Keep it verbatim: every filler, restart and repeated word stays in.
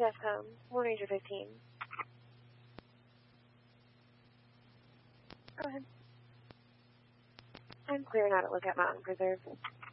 TASCOM, Lone Ranger fifteen. Go ahead. I'm clearing out at Lookout Mountain Preserve.